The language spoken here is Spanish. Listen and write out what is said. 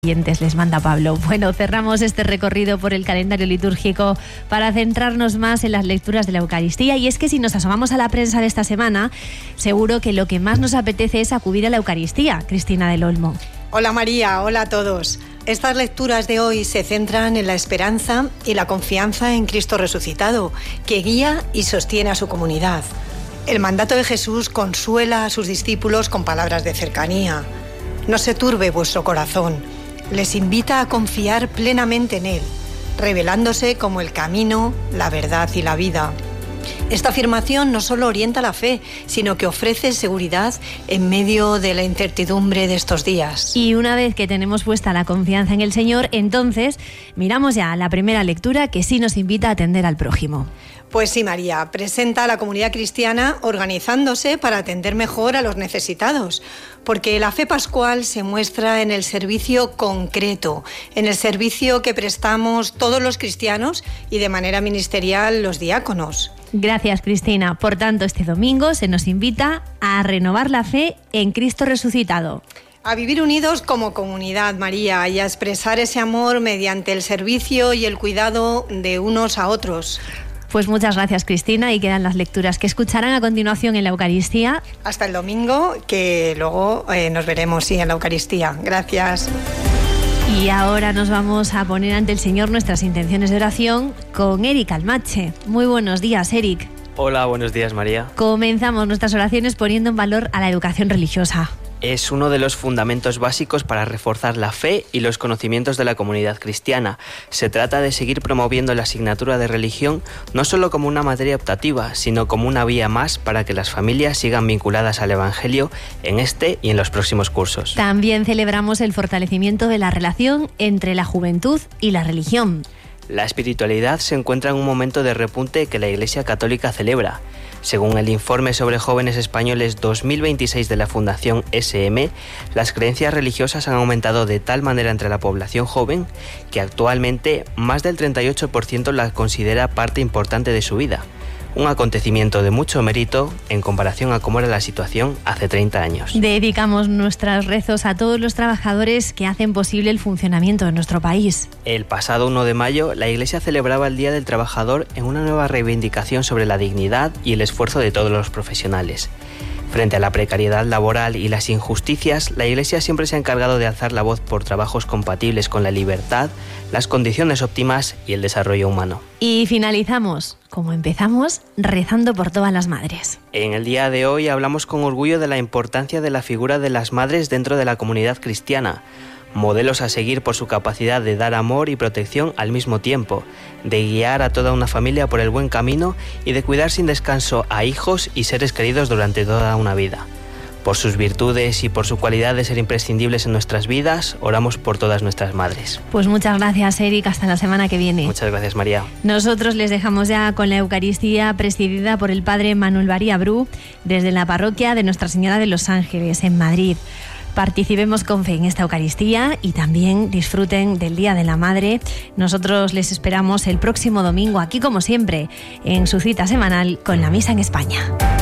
Les manda Pablo. Bueno, cerramos este recorrido por el calendario litúrgico para centrarnos más en las lecturas de la Eucaristía, y es que si nos asomamos a la prensa de esta semana, seguro que lo que más nos apetece es acudir a la Eucaristía. Cristina del Olmo. Hola María, hola a todos. Estas lecturas de hoy se centran en la esperanza y la confianza en Cristo resucitado, que guía y sostiene a su comunidad. El mandato de Jesús consuela a sus discípulos con palabras de cercanía. No se turbe vuestro corazón. Les invita a confiar plenamente en Él, revelándose como el camino, la verdad y la vida. Esta afirmación no solo orienta la fe, sino que ofrece seguridad en medio de la incertidumbre de estos días. Y una vez que tenemos puesta la confianza en el Señor, entonces miramos ya a la primera lectura, que sí nos invita a atender al prójimo. Pues sí, María, presenta a la comunidad cristiana organizándose para atender mejor a los necesitados, porque la fe pascual se muestra en el servicio concreto, en el servicio que prestamos todos los cristianos y de manera ministerial los diáconos. Gracias, Cristina. Por tanto, este domingo se nos invita a renovar la fe en Cristo resucitado. A vivir unidos como comunidad, María, y a expresar ese amor mediante el servicio y el cuidado de unos a otros. Pues muchas gracias, Cristina, y quedan las lecturas que escucharán a continuación en la Eucaristía. Hasta el domingo, que luego nos veremos en la Eucaristía. Gracias. Y ahora nos vamos a poner ante el Señor nuestras intenciones de oración con Eric Almache. Muy buenos días, Eric. Hola, buenos días, María. Comenzamos nuestras oraciones poniendo en valor a la educación religiosa. Es uno de los fundamentos básicos para reforzar la fe y los conocimientos de la comunidad cristiana. Se trata de seguir promoviendo la asignatura de religión no solo como una materia optativa, sino como una vía más para que las familias sigan vinculadas al Evangelio en este y en los próximos cursos. También celebramos el fortalecimiento de la relación entre la juventud y la religión. La espiritualidad se encuentra en un momento de repunte que la Iglesia Católica celebra. Según el informe sobre jóvenes españoles 2026 de la Fundación SM, las creencias religiosas han aumentado de tal manera entre la población joven que actualmente más del 38% la considera parte importante de su vida. Un acontecimiento de mucho mérito en comparación a cómo era la situación hace 30 años. Dedicamos nuestros rezos a todos los trabajadores que hacen posible el funcionamiento de nuestro país. El pasado 1 de mayo, la Iglesia celebraba el Día del Trabajador en una nueva reivindicación sobre la dignidad y el esfuerzo de todos los profesionales. Frente a la precariedad laboral y las injusticias, la Iglesia siempre se ha encargado de alzar la voz por trabajos compatibles con la libertad, las condiciones óptimas y el desarrollo humano. Y finalizamos, como empezamos, rezando por todas las madres. En el día de hoy hablamos con orgullo de la importancia de la figura de las madres dentro de la comunidad cristiana. Modelos a seguir por su capacidad de dar amor y protección al mismo tiempo, de guiar a toda una familia por el buen camino y de cuidar sin descanso a hijos y seres queridos durante toda una vida. Por sus virtudes y por su cualidad de ser imprescindibles en nuestras vidas, oramos por todas nuestras madres. Pues muchas gracias, Eric. Hasta la semana que viene. Muchas gracias, María. Nosotros les dejamos ya con la Eucaristía presidida por el Padre Manuel Baría Bru desde la parroquia de Nuestra Señora de los Ángeles, en Madrid. Participemos con fe en esta Eucaristía y también disfruten del Día de la Madre. Nosotros les esperamos el próximo domingo aquí, como siempre, en su cita semanal con la Misa en España.